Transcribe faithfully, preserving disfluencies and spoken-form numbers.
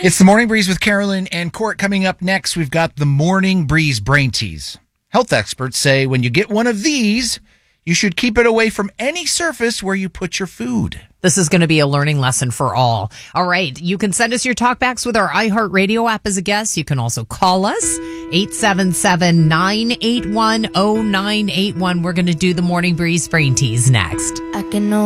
It's the Morning Breeze with Carolyn and Court. Coming up next, we've got the Morning Breeze Brain Teas. Health experts say when you get one of these, you should keep it away from any surface where you put your food. This is going to be a learning lesson for all. All right. You can send us your talkbacks with our iHeartRadio app as a guest. You can also call us eight seven seven, nine eight one, zero nine eight one. We're going to do the Morning Breeze Brain Teas next. I can